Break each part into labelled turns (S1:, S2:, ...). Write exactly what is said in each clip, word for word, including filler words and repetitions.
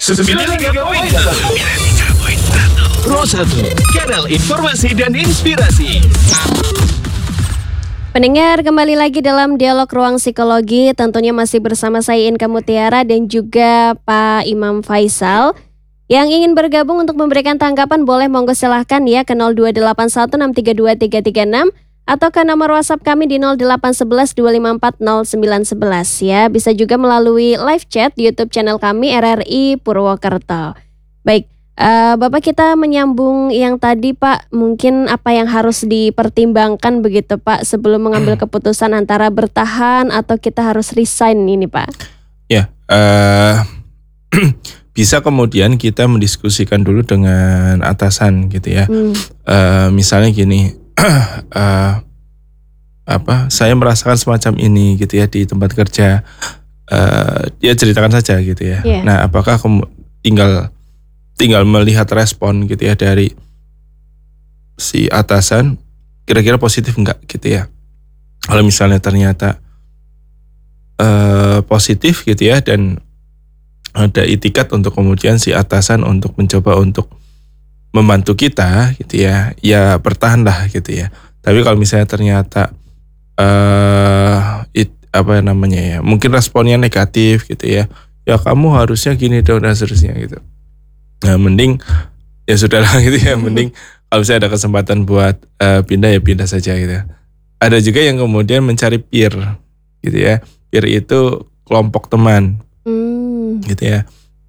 S1: sembilan puluh tiga koma satu Pro satu, kanal informasi dan inspirasi.
S2: Pendengar, kembali lagi dalam Dialog Ruang Psikologi. Tentunya masih bersama saya Inka Mutiara dan juga Pak Imam Faisal. Yang ingin bergabung untuk memberikan tanggapan boleh monggo silahkan ya ke nol dua delapan satu enam tiga dua tiga tiga enam atau ke nomor WhatsApp kami di nol delapan satu satu dua lima empat nol sembilan satu satu ya. Bisa juga melalui live chat di YouTube channel kami R R I Purwokerto. Baik. Uh, Bapak, kita menyambung yang tadi Pak, mungkin apa yang harus dipertimbangkan begitu Pak sebelum mengambil keputusan antara bertahan atau kita harus resign ini Pak?
S3: Ya, uh, bisa kemudian kita mendiskusikan dulu dengan atasan gitu ya. Hmm. Uh, misalnya gini, uh, apa? Saya merasakan semacam ini gitu ya di tempat kerja. Uh, ya ceritakan saja gitu ya. Yeah. Nah, apakah kamu tinggal tinggal melihat respon gitu ya dari si atasan, kira-kira positif enggak gitu ya. Kalau misalnya ternyata uh, positif gitu ya, dan ada itikat untuk kemudian si atasan untuk mencoba untuk membantu kita gitu ya, ya bertahanlah gitu ya. Tapi kalau misalnya ternyata uh, it, apa namanya ya, mungkin responnya negatif gitu ya, ya kamu harusnya gini dong dan seterusnya gitu. Nah, mending ya sudahlah gitu ya, mending kalau misalnya ada kesempatan buat uh, pindah ya pindah saja gitu. Ada juga yang kemudian mencari peer gitu ya. Peer itu kelompok teman. Hmm. Gitu ya.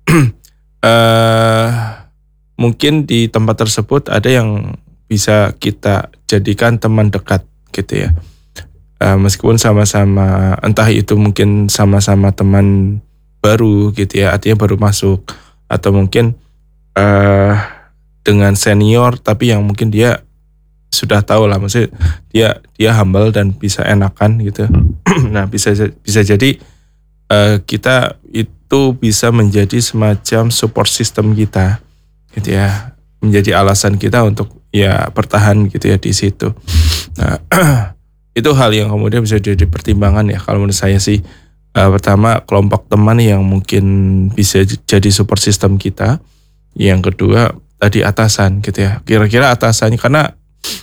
S3: uh, mungkin di tempat tersebut ada yang bisa kita jadikan teman dekat gitu ya. Uh, meskipun sama-sama, entah itu mungkin sama-sama teman baru gitu ya, artinya baru masuk, atau mungkin Uh, dengan senior tapi yang mungkin dia sudah tahu lah, maksudnya dia dia humble dan bisa enakan gitu. Nah bisa bisa jadi uh, kita itu bisa menjadi semacam support system kita gitu ya, menjadi alasan kita untuk ya bertahan gitu ya di situ. Nah itu hal yang kemudian bisa jadi pertimbangan ya kalau menurut saya sih. Uh, pertama, kelompok teman yang mungkin bisa jadi support system kita. Yang kedua tadi atasan gitu ya, kira-kira atasannya, karena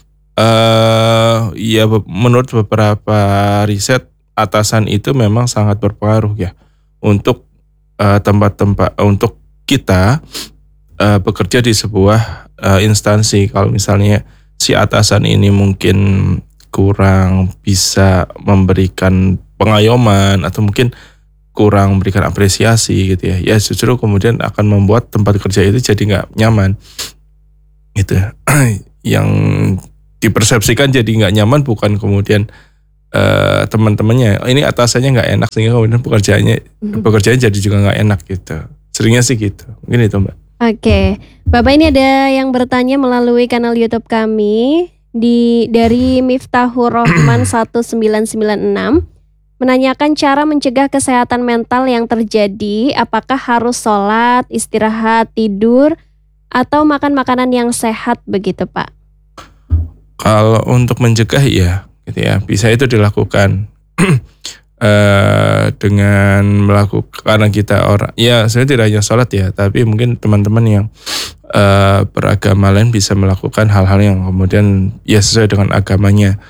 S3: uh, ya menurut beberapa riset atasan itu memang sangat berpengaruh ya untuk uh, tempat-tempat untuk kita uh, bekerja di sebuah uh, instansi. Kalau misalnya si atasan ini mungkin kurang bisa memberikan pengayoman atau mungkin kurang memberikan apresiasi gitu ya, ya justru kemudian akan membuat tempat kerja itu jadi nggak nyaman gitu. Yang dipersepsikan jadi nggak nyaman bukan kemudian uh, teman-temannya, ini atasannya nggak enak sehingga kemudian pekerjaannya mm-hmm. pekerjaannya jadi juga nggak enak gitu. Seringnya sih gitu, mungkin itu Mbak.
S2: Oke, Bapak, ini ada yang bertanya melalui kanal YouTube kami di dari Miftahur Rahman satu sembilan sembilan enam. Menanyakan cara mencegah kesehatan mental yang terjadi, apakah harus sholat, istirahat, tidur, atau makan makanan yang sehat begitu Pak?
S3: Kalau untuk mencegah ya, gitu ya, bisa itu dilakukan uh, dengan melakukan, karena kita orang, ya sebenarnya tidak hanya sholat ya, tapi mungkin teman-teman yang uh, beragama lain bisa melakukan hal-hal yang kemudian ya sesuai dengan agamanya.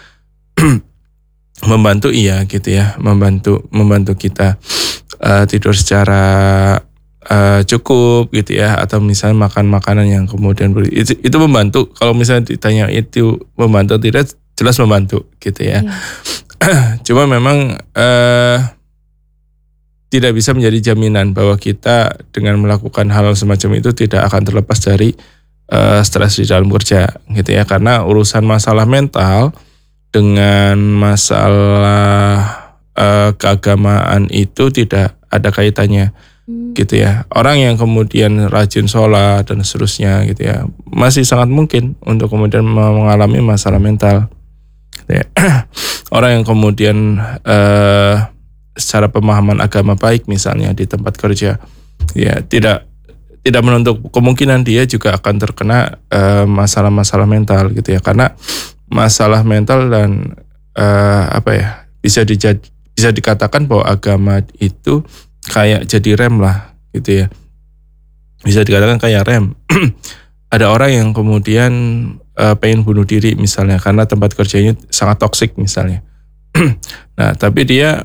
S3: Membantu iya gitu ya, membantu membantu kita uh, tidur secara uh, cukup gitu ya, atau misalnya makan makanan yang kemudian ber, itu, itu membantu. Kalau misalnya ditanya itu membantu tidak, jelas membantu gitu ya. Yeah. Cuma memang uh, tidak bisa menjadi jaminan bahwa kita dengan melakukan hal semacam itu tidak akan terlepas dari uh, stres di dalam kerja gitu ya, karena urusan masalah mental dengan masalah uh, keagamaan itu tidak ada kaitannya hmm. gitu ya. Orang yang kemudian rajin sholat dan seterusnya gitu ya, masih sangat mungkin untuk kemudian mengalami masalah mental gitu ya. Orang yang kemudian uh, secara pemahaman agama baik misalnya di tempat kerja ya, tidak tidak menutup kemungkinan dia juga akan terkena uh, masalah-masalah mental gitu ya, karena masalah mental dan uh, apa ya, bisa dijad, bisa dikatakan bahwa agama itu kayak jadi rem lah gitu ya. bisa dikatakan kayak rem. Ada orang yang kemudian uh, pengen bunuh diri misalnya karena tempat kerjanya sangat toksik misalnya. Nah, tapi dia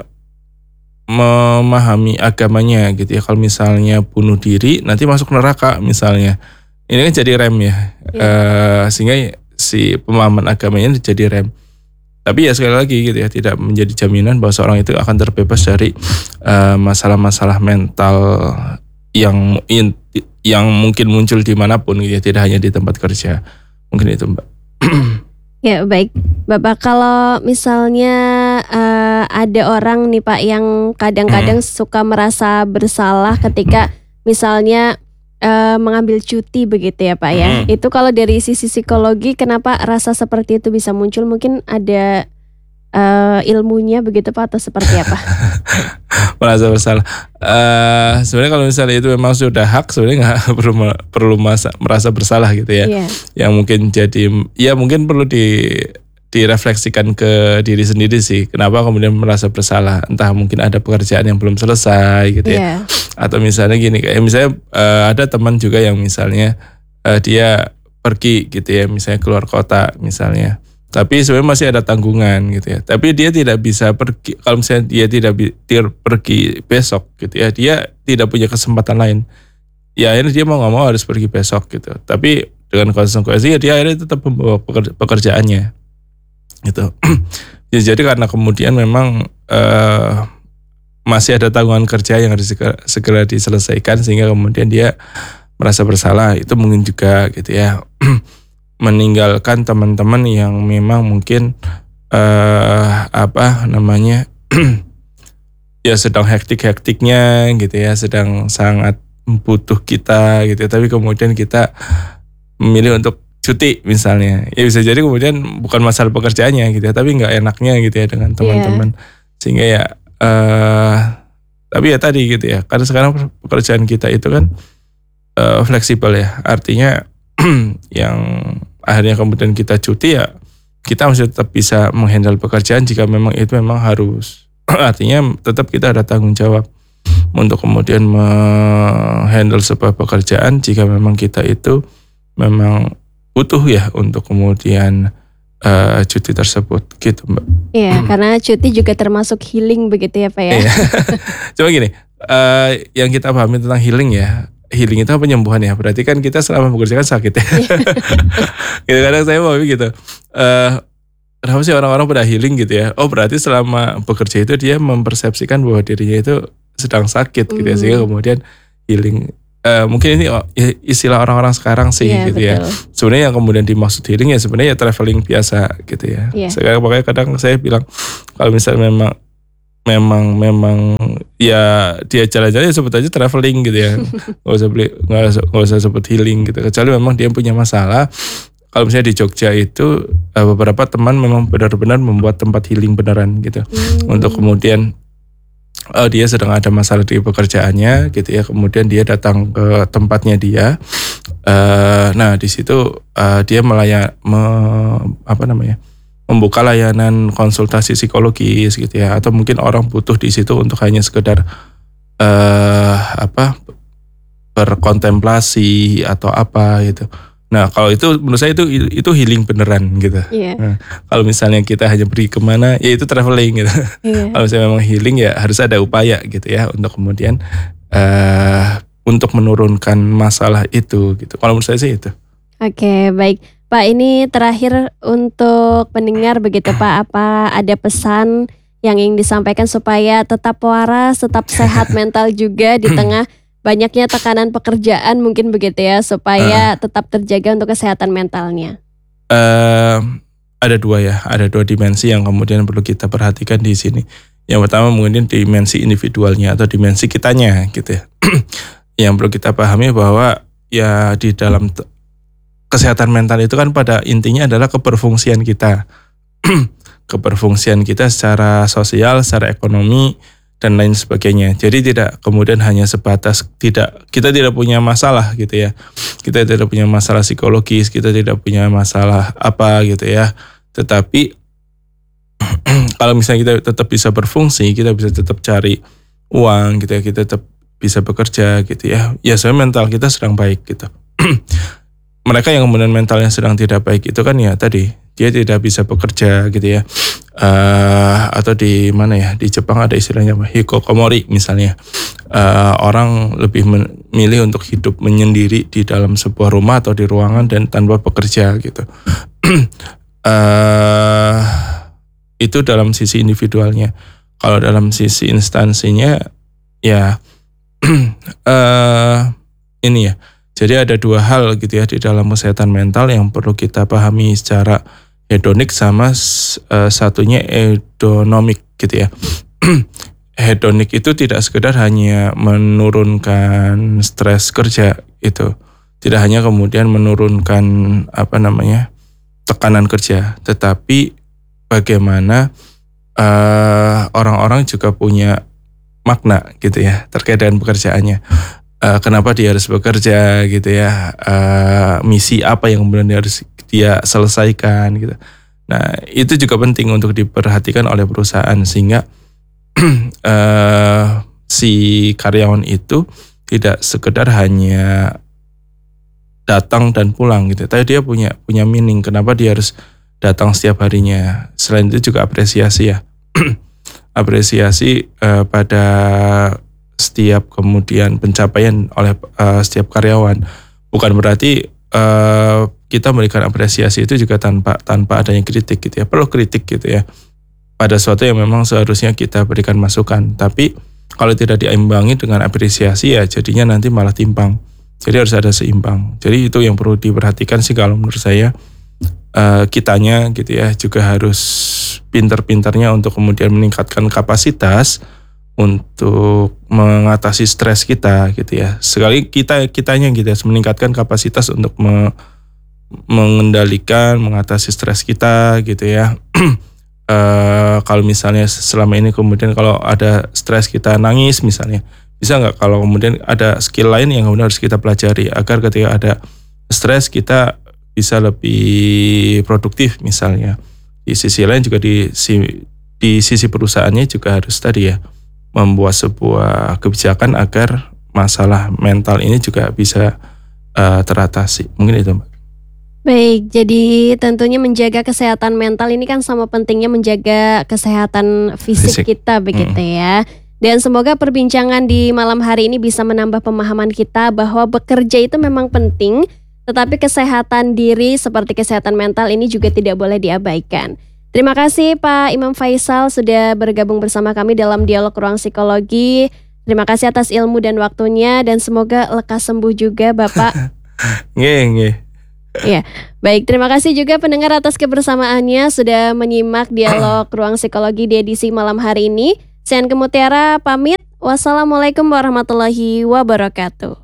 S3: memahami agamanya gitu ya. Kalau misalnya bunuh diri nanti masuk neraka misalnya. Ini kan jadi rem ya.
S2: Iya.
S3: Uh, sehingga si pemahaman agamanya jadi rem. Tapi ya sekali lagi gitu ya, tidak menjadi jaminan bahwa seorang itu akan terbebas dari uh, masalah-masalah mental yang yang mungkin muncul dimanapun gitu ya, tidak hanya di tempat kerja. Mungkin itu Mbak.
S2: Ya baik, Bapak, kalau misalnya uh, ada orang nih Pak yang kadang-kadang suka merasa bersalah ketika misalnya uh, mengambil cuti begitu ya Pak ya.
S3: Hmm.
S2: Itu kalau dari sisi psikologi kenapa rasa seperti itu bisa muncul? Mungkin ada uh, ilmunya begitu Pak atau seperti apa?
S3: Merasa bersalah. Uh, sebenarnya kalau misalnya itu memang sudah hak, sebenarnya nggak perlu perlu masa, merasa bersalah gitu ya.
S2: Iya.
S3: Yang mungkin jadi, ya mungkin perlu di direfleksikan ke diri sendiri sih. Kenapa kemudian merasa bersalah? Entah mungkin ada pekerjaan yang belum selesai gitu ya.
S2: Iya.
S3: Atau misalnya gini, kayak misalnya uh, ada teman juga yang misalnya uh, dia pergi gitu ya, misalnya keluar kota misalnya. Tapi sebenarnya masih ada tanggungan gitu ya. Tapi dia tidak bisa pergi, kalau misalnya dia tidak bisa pergi besok gitu ya, dia tidak punya kesempatan lain. Ya akhirnya dia mau nggak mau harus pergi besok gitu. Tapi dengan konsekuensi ya dia akhirnya tetap membawa pekerjaannya gitu. Ya, jadi karena kemudian memang uh, masih ada tanggungan kerja yang harus segera, segera diselesaikan sehingga kemudian dia merasa bersalah. Itu mungkin juga gitu ya. Meninggalkan teman-teman yang memang mungkin uh, apa namanya ya sedang hektik-hektiknya gitu ya, sedang sangat butuh kita gitu ya, tapi kemudian kita memilih untuk cuti misalnya. Ya bisa jadi kemudian bukan masalah pekerjaannya gitu ya, tapi nggak enaknya gitu ya dengan teman-teman. Yeah. Sehingga ya uh, tapi ya tadi gitu ya, karena sekarang pekerjaan kita itu kan uh, fleksibel ya, artinya yang akhirnya kemudian kita cuti ya kita masih tetap bisa menghandle pekerjaan jika memang itu memang harus. Artinya tetap kita ada tanggung jawab untuk kemudian menghandle sebuah pekerjaan jika memang kita itu memang butuh ya untuk kemudian uh, cuti tersebut gitu Mbak.
S2: Iya, karena cuti juga termasuk healing begitu ya Pak ya.
S3: Coba gini, uh, yang kita pahami tentang healing ya, healing itu kan penyembuhan ya, berarti kan kita selama bekerja kan sakit ya. Gitu, kadang saya mau gitu, uh, kenapa sih orang-orang pada healing gitu ya? Oh berarti selama bekerja itu dia mempersepsikan bahwa dirinya itu sedang sakit gitu ya, sehingga kemudian healing. Uh, mungkin ini istilah orang-orang sekarang sih
S2: ya,
S3: gitu
S2: betul.
S3: ya. Sebenarnya yang kemudian dimaksud healing ya sebenarnya ya traveling biasa gitu ya.
S2: Ya.
S3: Sekarang makanya kadang saya bilang kalau misalnya memang memang memang ya dia jalan-jalan ya sebut aja traveling gitu ya, nggak usah beli nggak nggak usah sebut healing gitu, kecuali memang dia punya masalah. Kalau misalnya di Jogja itu beberapa teman memang benar-benar membuat tempat healing beneran gitu, hmm. untuk kemudian uh, dia sedang ada masalah di pekerjaannya gitu ya, kemudian dia datang ke tempatnya dia, uh, nah di situ uh, dia melayan me, apa namanya membuka layanan konsultasi psikologis gitu ya, atau mungkin orang butuh di situ untuk hanya sekedar uh, apa berkontemplasi atau apa gitu. Nah kalau itu menurut saya itu itu healing beneran gitu. Yeah. Nah, kalau misalnya kita hanya pergi kemana, ya itu traveling gitu. Yeah. Kalau misalnya memang healing ya harus ada upaya gitu ya untuk kemudian uh, untuk menurunkan masalah itu gitu. Kalau menurut saya sih itu.
S2: Oke, baik. Pak, ini terakhir untuk pendengar begitu Pak, apa ada pesan yang ingin disampaikan supaya tetap waras, tetap sehat mental juga di tengah banyaknya tekanan pekerjaan mungkin begitu ya, supaya uh, tetap terjaga untuk kesehatan mentalnya?
S3: Uh, ada dua ya, ada dua dimensi yang kemudian perlu kita perhatikan di sini. Yang pertama mungkin dimensi individualnya atau dimensi kitanya gitu ya. Yang perlu kita pahami bahwa ya di dalam t- kesehatan mental itu kan pada intinya adalah keberfungsian kita. Keberfungsian kita secara sosial, secara ekonomi, dan lain sebagainya. Jadi tidak kemudian hanya sebatas tidak kita tidak punya masalah gitu ya. Kita tidak punya masalah psikologis, kita tidak punya masalah apa gitu ya. Tetapi kalau misalnya kita tetap bisa berfungsi, kita bisa tetap cari uang gitu ya, kita tetap bisa bekerja gitu ya. Ya sebenarnya mental kita sedang baik gitu. Mereka yang kemudian mentalnya sedang tidak baik itu kan ya tadi dia tidak bisa bekerja gitu ya. Uh, atau di mana ya, di Jepang ada istilahnya apa, hikikomori misalnya. Uh, orang lebih memilih untuk hidup menyendiri di dalam sebuah rumah atau di ruangan dan tanpa bekerja gitu. uh, itu dalam sisi individualnya. Kalau dalam sisi instansinya ya uh, ini ya. Jadi ada dua hal gitu ya di dalam kesehatan mental yang perlu kita pahami secara hedonik sama uh, satunya eudaimonik gitu ya. Hedonik itu tidak sekedar hanya menurunkan stres kerja itu, tidak hanya kemudian menurunkan apa namanya tekanan kerja, tetapi bagaimana uh, orang-orang juga punya makna gitu ya terkait dengan pekerjaannya. Uh, kenapa dia harus bekerja gitu ya, uh, misi apa yang kemudian dia harus dia selesaikan gitu. Nah itu juga penting untuk diperhatikan oleh perusahaan sehingga uh, si karyawan itu tidak sekedar hanya datang dan pulang gitu, tapi dia punya punya meaning kenapa dia harus datang setiap harinya. Selain itu juga apresiasi ya, apresiasi uh, pada setiap kemudian pencapaian oleh uh, setiap karyawan. Bukan berarti uh, kita memberikan apresiasi itu juga tanpa tanpa adanya kritik gitu ya. Perlu kritik gitu ya. Pada sesuatu yang memang seharusnya kita berikan masukan. Tapi kalau tidak diimbangi dengan apresiasi ya jadinya nanti malah timpang. Jadi harus ada seimbang. Jadi itu yang perlu diperhatikan sih kalau menurut saya. Uh, kitanya gitu ya juga harus pinter-pinternya untuk kemudian meningkatkan kapasitas untuk mengatasi stres kita gitu ya. Sekali kita kitanya gitu ya meningkatkan kapasitas untuk me, mengendalikan, mengatasi stres kita gitu ya. Uh, kalau misalnya selama ini kemudian kalau ada stres kita nangis misalnya, bisa nggak kalau kemudian ada skill lain yang kemudian harus kita pelajari agar ketika ada stres kita bisa lebih produktif misalnya. Di sisi lain juga di, di sisi perusahaannya juga harus tadi ya membuat sebuah kebijakan agar masalah mental ini juga bisa uh, teratasi. Mungkin itu Mbak.
S2: Baik, jadi tentunya menjaga kesehatan mental ini kan sama pentingnya menjaga kesehatan fisik, fisik. kita begitu hmm. ya. Dan semoga perbincangan di malam hari ini bisa menambah pemahaman kita bahwa bekerja itu memang penting, tetapi kesehatan diri seperti kesehatan mental ini juga tidak boleh diabaikan. Terima kasih Pak Imam Faisal sudah bergabung bersama kami dalam Dialog Ruang Psikologi. Terima kasih atas ilmu dan waktunya dan semoga lekas sembuh juga Bapak.
S3: Nggih, nggih.
S2: Ya, baik. Terima kasih juga pendengar atas kebersamaannya sudah menyimak Dialog Ruang Psikologi di edisi malam hari ini. Saya Anke Mutiara pamit. Wassalamualaikum warahmatullahi wabarakatuh.